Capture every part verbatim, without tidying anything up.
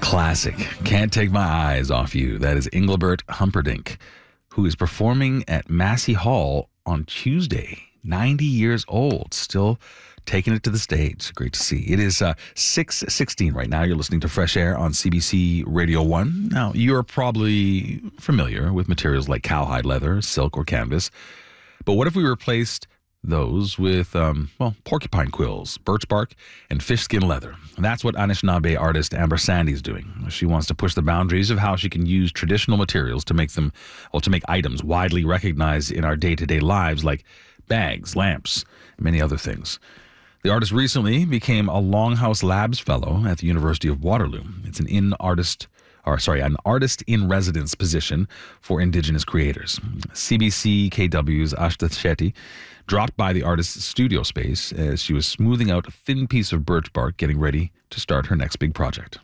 Classic. Can't Take My Eyes Off You. That is Engelbert Humperdinck, who is performing at Massey Hall on Tuesday. ninety years old, still taking it to the stage. Great to see. It is uh, six sixteen right now. You're listening to Fresh Air on C B C Radio one. Now, you're probably familiar with materials like cowhide leather, silk, or canvas. But what if we replaced those with, um, well, porcupine quills, birch bark, and fish skin leather? And that's what Anishinaabe artist Amber Sandy is doing. She wants to push the boundaries of how she can use traditional materials to make them, well, to make items widely recognized in our day-to-day lives, like bags, lamps, and many other things. The artist recently became a Longhouse Labs Fellow at the University of Waterloo. It's an in artist, or sorry, an artist in residence position for Indigenous creators. C B C K W's Ashta Shetty dropped by the artist's studio space as she was smoothing out a thin piece of birch bark, getting ready to start her next big project.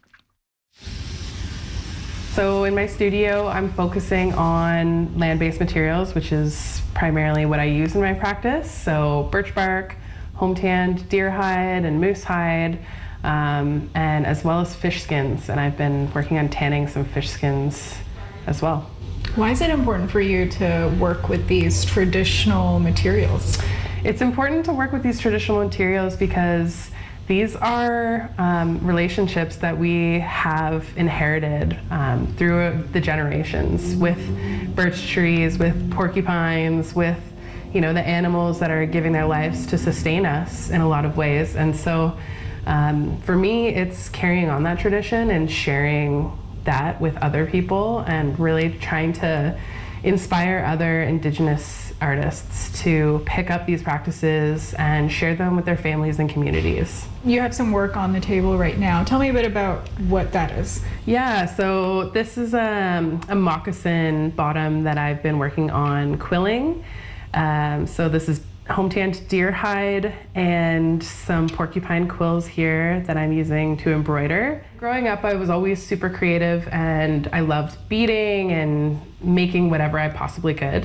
So in my studio, I'm focusing on land-based materials, which is primarily what I use in my practice. So birch bark, home-tanned deer hide and moose hide, um, and as well as fish skins. And I've been working on tanning some fish skins as well. Why is it important for you to work with these traditional materials? It's important to work with these traditional materials because these are um, relationships that we have inherited um, through the generations with birch trees, with porcupines, with you know the animals that are giving their lives to sustain us in a lot of ways. And so um, for me, it's carrying on that tradition and sharing that with other people and really trying to inspire other Indigenous artists to pick up these practices and share them with their families and communities. You have some work on the table right now. Tell me a bit about what that is. Yeah, so this is a, a moccasin bottom that I've been working on quilling. Um, so this is home-tanned deer hide and some porcupine quills here that I'm using to embroider. Growing up, I was always super creative and I loved beading and making whatever I possibly could.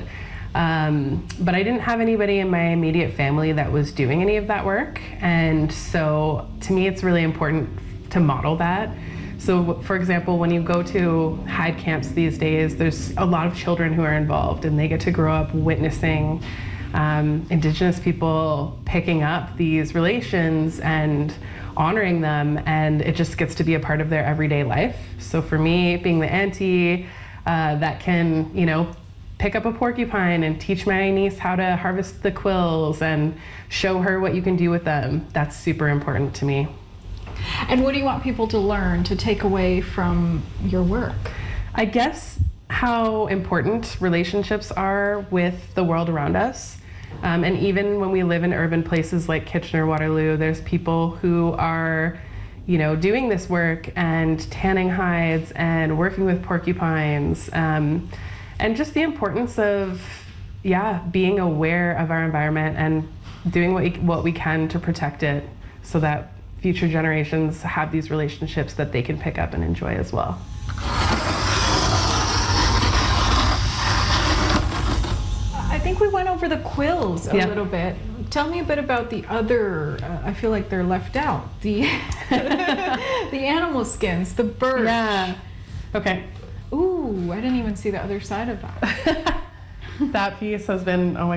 Um, but I didn't have anybody in my immediate family that was doing any of that work. And so to me, it's really important to model that. So for example, when you go to hide camps these days, there's a lot of children who are involved and they get to grow up witnessing um, Indigenous people picking up these relations and honoring them, and it just gets to be a part of their everyday life. So for me, being the auntie uh, that can, you know, pick up a porcupine and teach my niece how to harvest the quills and show her what you can do with them, that's super important to me. And what do you want people to learn, to take away from your work? I guess how important relationships are with the world around us. Um, and even when we live in urban places like Kitchener-Waterloo, there's people who are, you know, doing this work and tanning hides and working with porcupines. Um, and just the importance of, yeah, being aware of our environment and doing what we, what we can to protect it so that future generations have these relationships that they can pick up and enjoy as well. I think we went over the quills a yeah. little bit. Tell me a bit about the other, uh, I feel like they're left out. The, the animal skins, the birch. Yeah. Okay. Ooh, I didn't even see the other side of that. That piece has been, oh my